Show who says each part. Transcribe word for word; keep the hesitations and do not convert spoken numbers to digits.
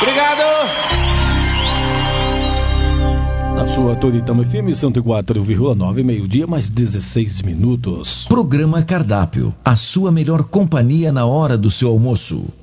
Speaker 1: Obrigado!
Speaker 2: Na sua Toritama F M cento e quatro vírgula nove, meio-dia mais dezesseis minutos.
Speaker 3: Programa Cardápio, a sua melhor companhia na hora do seu almoço.